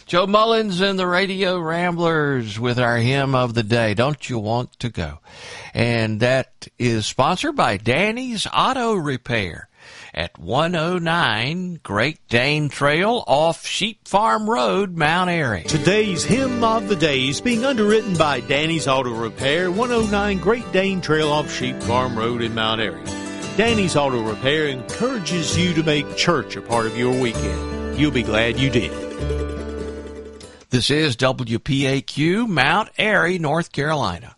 Joe Mullins and the Radio Ramblers with our hymn of the day, Don't You Want to Go? And that is sponsored by Danny's Auto Repair at 109 Great Dane Trail off Sheep Farm Road, Mount Airy. Today's hymn of the day is being underwritten by Danny's Auto Repair, 109 Great Dane Trail off Sheep Farm Road in Mount Airy. Danny's Auto Repair encourages you to make church a part of your weekend. You'll be glad you did. This is WPAQ, Mount Airy, North Carolina.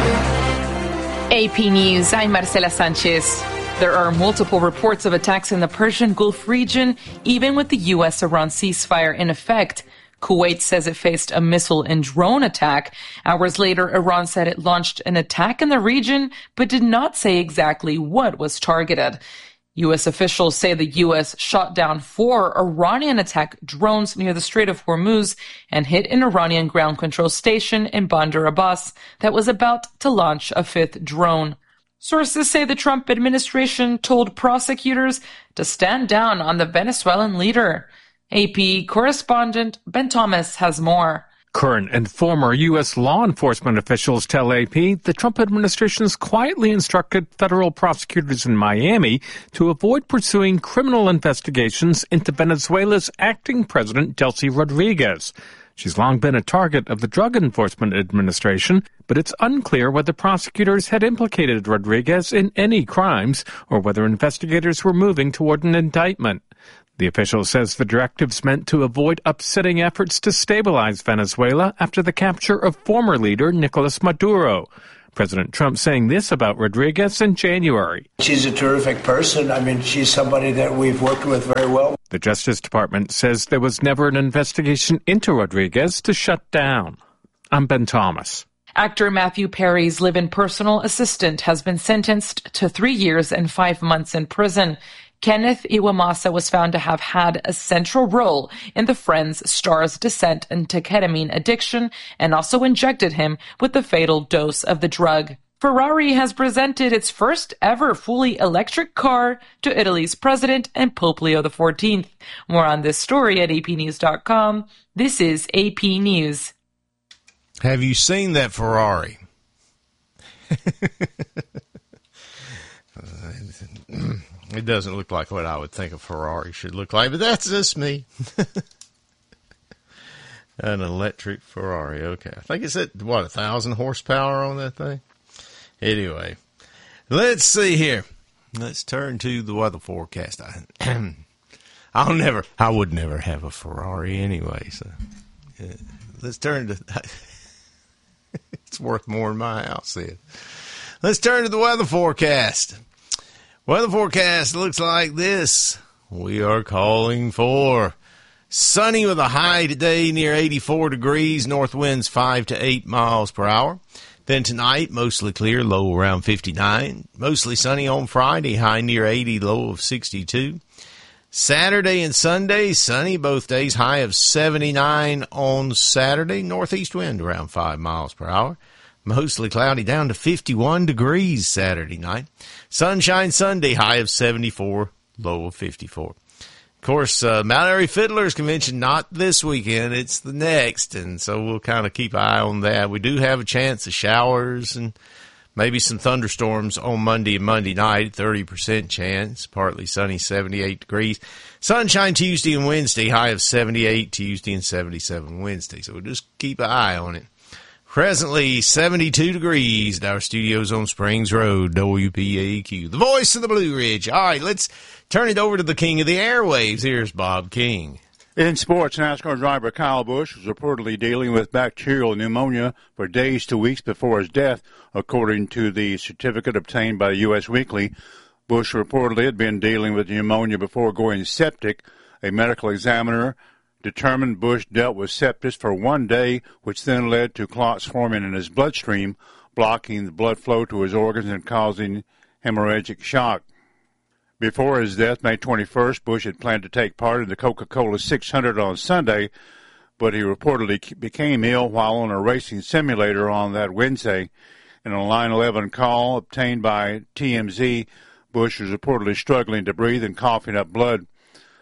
AP News, I'm Marcela Sanchez. There are multiple reports of attacks in the Persian Gulf region, even with the U.S.-Iran ceasefire in effect. Kuwait says it faced a missile and drone attack. Hours later, Iran said it launched an attack in the region, but did not say exactly what was targeted. U.S. officials say the U.S. shot down 4 Iranian attack drones near the Strait of Hormuz and hit an Iranian ground control station in Bandar Abbas that was about to launch a 5th drone. Sources say the Trump administration told prosecutors to stand down on the Venezuelan leader. AP correspondent Ben Thomas has more. Current and former U.S. law enforcement officials tell AP the Trump administration has quietly instructed federal prosecutors in Miami to avoid pursuing criminal investigations into Venezuela's acting president, Delcy Rodriguez. She's long been a target of the Drug Enforcement Administration, but it's unclear whether prosecutors had implicated Rodriguez in any crimes or whether investigators were moving toward an indictment. The official says the directive's meant to avoid upsetting efforts to stabilize Venezuela after the capture of former leader Nicolas Maduro. President Trump saying this about Rodriguez in January. She's a terrific person. I mean, she's somebody that we've worked with very well. The Justice Department says there was never an investigation into Rodriguez to shut down. I'm Ben Thomas. Actor Matthew Perry's live-in personal assistant has been sentenced to 3 years and 5 months in prison. Kenneth Iwamasa was found to have had a central role in the Friends star's descent into ketamine addiction and also injected him with the fatal dose of the drug. Ferrari has presented its first ever fully electric car to Italy's president and Pope Leo XIV. More on this story at apnews.com. This is AP News. Have you seen that Ferrari? It doesn't look like what I would think a Ferrari should look like, but that's just me. An electric Ferrari. Okay. I think it's at, 1,000 horsepower on that thing? Anyway, let's see here. Let's turn to the weather forecast. I would never have a Ferrari anyway, so let's turn to, it's worth more in my house then. Let's turn to the weather forecast. Weather forecast looks like this. We are calling for sunny with a high today near 84 degrees, north winds 5 to 8 miles per hour. Then tonight, mostly clear, low around 59. Mostly sunny on Friday, high near 80, low of 62. Saturday and Sunday, sunny both days, high of 79 on Saturday. Northeast wind around 5 miles per hour. Mostly cloudy down to 51 degrees Saturday night. Sunshine Sunday, high of 74, low of 54. Of course, Mount Airy Fiddlers Convention, not this weekend, it's the next, and so we'll kind of keep an eye on that. We do have a chance of showers and maybe some thunderstorms on Monday and Monday night, 30% chance, partly sunny, 78 degrees. Sunshine Tuesday and Wednesday, high of 78 Tuesday and 77 Wednesday, so we'll just keep an eye on it. Presently, 72 degrees at our studios on Springs Road, WPAQ, the voice of the Blue Ridge. All right, let's turn it over to the king of the airwaves. Here's Bob King. In sports, NASCAR driver Kyle Busch was reportedly dealing with bacterial pneumonia for days to weeks before his death, according to the certificate obtained by the U.S. Weekly. Busch reportedly had been dealing with pneumonia before going septic. A medical examiner determined Busch dealt with sepsis for 1 day, which then led to clots forming in his bloodstream, blocking the blood flow to his organs and causing hemorrhagic shock. Before his death, May 21st, Busch had planned to take part in the Coca-Cola 600 on Sunday, but he reportedly became ill while on a racing simulator on that Wednesday. In a 9/11 call obtained by TMZ, Busch was reportedly struggling to breathe and coughing up blood.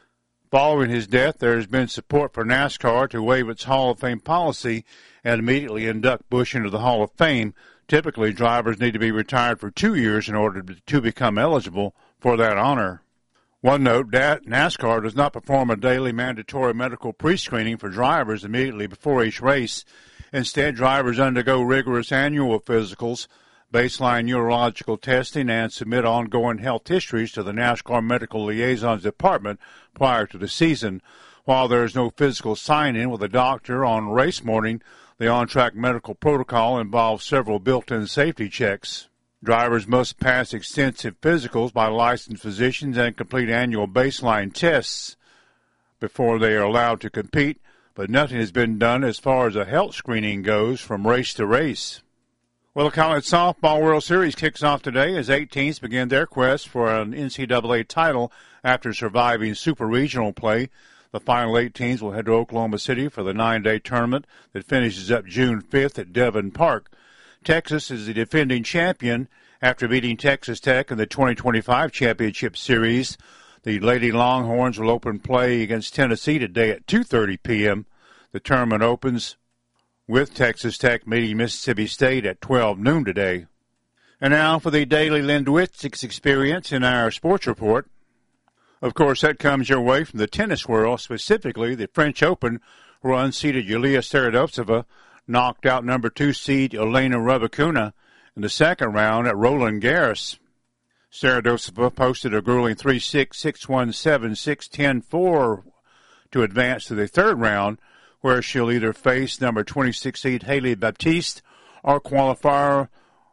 Following his death, there has been support for NASCAR to waive its Hall of Fame policy and immediately induct Busch into the Hall of Fame. Typically, drivers need to be retired for 2 years in order to become eligible for that honor. One note, NASCAR does not perform a daily mandatory medical pre-screening for drivers immediately before each race. Instead, drivers undergo rigorous annual physicals, baseline neurological testing, and submit ongoing health histories to the NASCAR Medical Liaisons Department prior to the season. While there is no physical sign-in with a doctor on race morning, the on-track medical protocol involves several built-in safety checks. Drivers must pass extensive physicals by licensed physicians and complete annual baseline tests before they are allowed to compete, but nothing has been done as far as a health screening goes from race to race. Well, the College Softball World Series kicks off today as 8 teams begin their quest for an NCAA title after surviving Super Regional play. The final 8 teams will head to Oklahoma City for the 9-day tournament that finishes up June 5th at Devon Park. Texas is the defending champion after beating Texas Tech in the 2025 Championship Series. The Lady Longhorns will open play against Tennessee today at 2:30 p.m. The tournament opens with Texas Tech meeting Mississippi State at 12 noon today. And now for the daily linguistics experience in our sports report. Of course, that comes your way from the tennis world, specifically the French Open, where unseeded Yulia Starodovtseva knocked out number 2 seed Elena Rybakina in the second round at Roland Garros. Starodovtseva posted a grueling 3-6, 6-1, 7-6, 10-4 to advance to the third round, where she'll either face number 26 seed Haley Baptiste or qualifier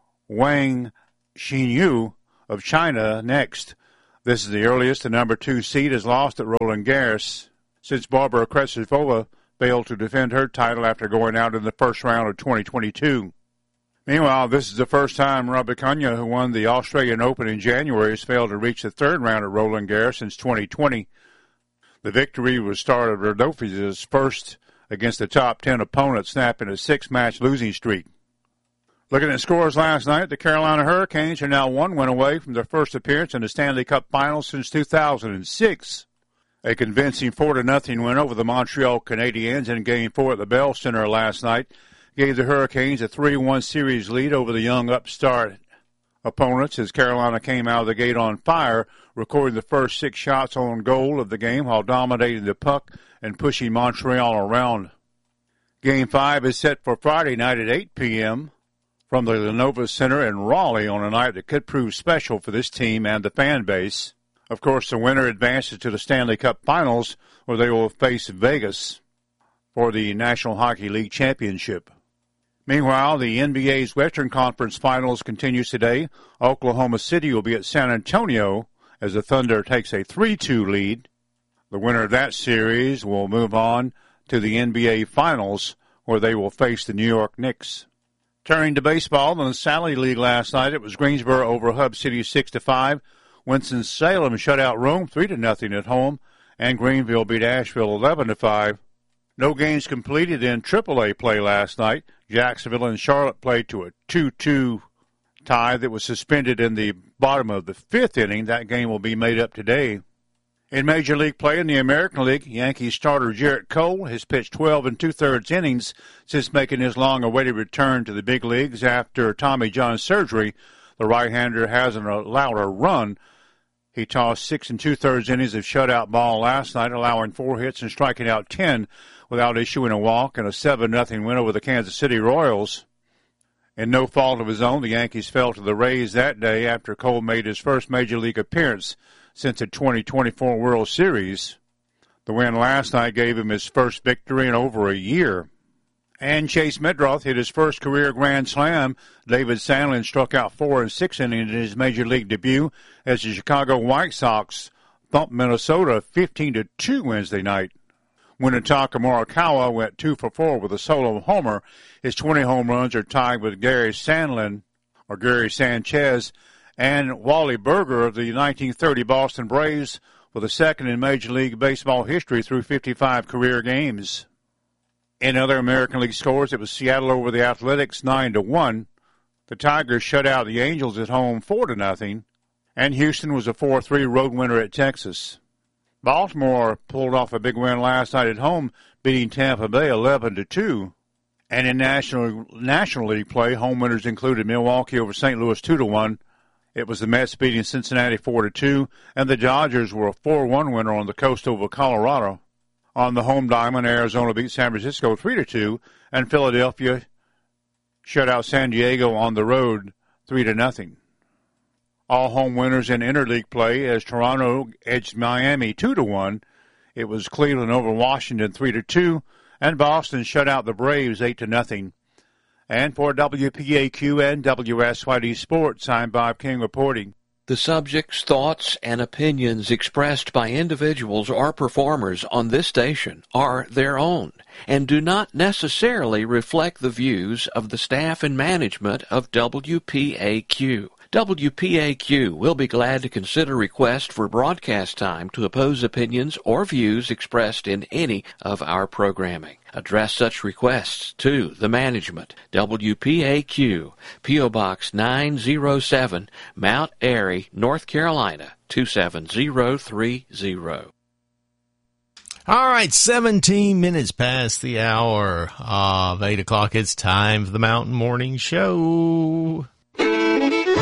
Wang Xinyu of China next. This is the earliest the number 2 seed has lost at Roland Garros since Barbara Krejcikova failed to defend her title after going out in the first round of 2022. Meanwhile, this is the first time Rybakina, who won the Australian Open in January, has failed to reach the third round at Roland Garros since 2020. The victory was Starodovtseva's first against the top 10 opponent, snapping a 6-match losing streak. Looking at scores last night, the Carolina Hurricanes are now 1 win away from their first appearance in the Stanley Cup Finals since 2006. A convincing 4-0 win over the Montreal Canadiens in Game 4 at the Bell Center last night gave the Hurricanes a 3-1 series lead over the young upstart opponents as Carolina came out of the gate on fire, recording the first 6 shots on goal of the game while dominating the puck and pushing Montreal around. Game 5 is set for Friday night at 8 p.m. from the Lenovo Center in Raleigh on a night that could prove special for this team and the fan base. Of course, the winner advances to the Stanley Cup Finals, where they will face Vegas for the National Hockey League Championship. Meanwhile, the NBA's Western Conference Finals continues today. Oklahoma City will be at San Antonio as the Thunder takes a 3-2 lead. The winner of that series will move on to the NBA Finals, where they will face the New York Knicks. Turning to baseball, in the Sally League last night, it was Greensboro over Hub City 6-5. Winston-Salem shut out Rome 3-0 at home, and Greenville beat Asheville 11-5. No games completed in AAA play last night. Jacksonville and Charlotte played to a 2-2 tie that was suspended in the bottom of the 5th inning. That game will be made up today. In Major League play in the American League, Yankees starter Jarrett Cole has pitched 12 2/3 innings since making his long-awaited return to the big leagues after Tommy John surgery. The right-hander hasn't allowed a run. He tossed 6 2/3 innings of shutout ball last night, allowing 4 hits and striking out 10 without issuing a walk, and a 7-0 win over the Kansas City Royals. In no fault of his own, the Yankees fell to the Rays that day after Cole made his first Major League appearance since the 2024 World Series. The win last night gave him his first victory in over a year. And Chase Medroth hit his first career Grand Slam. David Sandlin struck out 4 in 6 innings in his Major League debut as the Chicago White Sox thumped Minnesota 15-2 Wednesday night. Munetaka Morikawa went 2 for 4 with a solo homer. His 20 home runs are tied with Gary Sanchez and Wally Berger of the 1930 Boston Braves for the second in Major League Baseball history through 55 career games. In other American League scores, it was Seattle over the Athletics 9-1. The Tigers shut out the Angels at home 4-0. And Houston was a 4-3 road winner at Texas. Baltimore pulled off a big win last night at home, beating Tampa Bay 11-2. And in National League play, home winners included Milwaukee over St. Louis 2-1. It was the Mets beating Cincinnati 4-2, and the Dodgers were a 4-1 winner on the coast over Colorado. On the home diamond, Arizona beat San Francisco 3-2, and Philadelphia shut out San Diego on the road 3-0. All home winners in interleague play as Toronto edged Miami 2-1. It was Cleveland over Washington 3-2, and Boston shut out the Braves 8-0. And for WPAQ and WSYD Sports, I'm Bob King reporting. The subjects, thoughts, and opinions expressed by individuals or performers on this station are their own and do not necessarily reflect the views of the staff and management of WPAQ. WPAQ will be glad to consider requests for broadcast time to oppose opinions or views expressed in any of our programming. Address such requests to the management. WPAQ, P.O. Box 907, Mount Airy, North Carolina, 27030. All right, 17 minutes past the hour of 8 o'clock. It's time for the Mountain Morning Show.